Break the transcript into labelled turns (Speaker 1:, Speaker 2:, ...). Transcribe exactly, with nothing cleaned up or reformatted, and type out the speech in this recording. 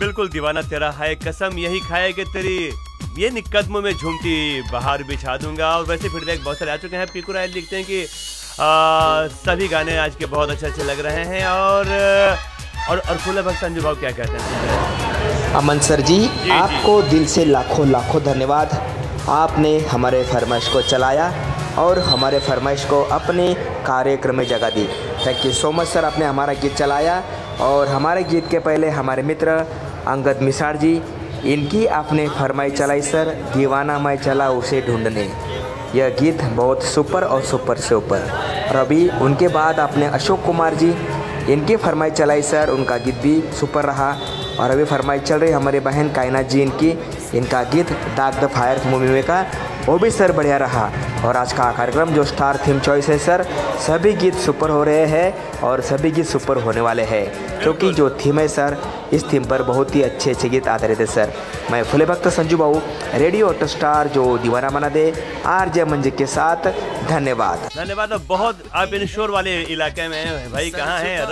Speaker 1: बिल्कुल दीवाना तेरा है कसम यही खाएगी तेरी ये कदमों में झूमती बाहर बिछा दूंगा। और वैसे फीडबैक बहुत सारे आ चुके हैं। पीकू राय लिखते हैं कि आ, सभी गाने आज के बहुत अच्छे अच्छे लग रहे हैं। और और और फूला भक्त संजू भाव क्या कहते हैं?
Speaker 2: अमन सर जी,
Speaker 1: जी
Speaker 2: आपको दिल से लाखों लाखों धन्यवाद। आपने हमारे फरमाइश को चलाया और हमारे फरमाइश को अपने कार्यक्रम में जगह दी। Thank you so much sir, आपने हमारा गीत चलाया। और हमारे गीत के पहले हमारे मित्र अंगद मिसार जी, इनकी आपने फरमाइश चलाई सर, दीवाना मैं चला उसे ढूंढने। यह गीत बहुत सुपर और सुपर से ऊपर। और अभी उनके बाद आपने अशोक कुमार जी, इनकी फरमाइश चलाई सर, उनका गीत भी सुपर रहा। और अभी फरमाइश चल रही हमारी बहन कायनात जी, इनकी इनका गीत दाग द फायर मूवी में का, वो भी सर बढ़िया रहा। और आज का कार्यक्रम जो स्टार थीम चॉइस है सर, सभी गीत सुपर हो रहे हैं और सभी गीत सुपर होने वाले हैं, क्योंकि जो थीम है सर, इस थीम पर बहुत ही अच्छे अच्छे गीत आधारित है सर। मैं फूले भक्त संजू बाबू, रेडियो ऑटो स्टार जो दीवाना बना दे, आर जे मंजी के साथ धन्यवाद।
Speaker 1: धन्यवाद। बहुत आप इन शोर वाले इलाके में भाई कहाँ हैं?